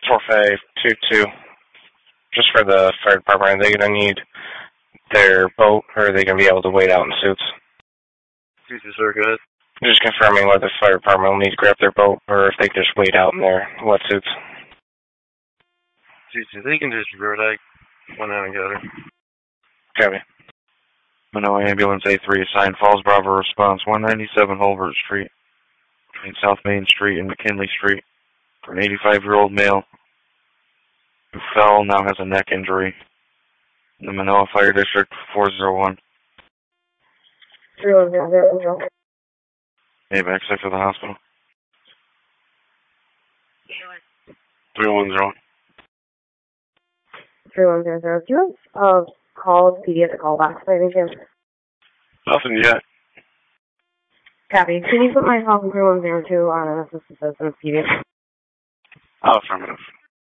4522. Just for the fire department, are they going to need their boat, or are they going to be able to wait out in suits? 22, sir, go ahead. Just confirming whether the fire department will need to grab their boat, or if they can just wait out in their wetsuits. 22, they can just rear tag. One out and get her. Copy. Manoa Ambulance A3 assigned Falls Bravo response 197 Holbert Street between South Main Street and McKinley Street for an 85-year-old male who fell, now has a neck injury. The Manoa Fire District 401. 3100. AVAC to the hospital. 310. 3100. Do you have calls, pediatric callbacks by any chance? Nothing yet. Copy. Can you put my call from 3102 on an assistant pediatric? Affirmative.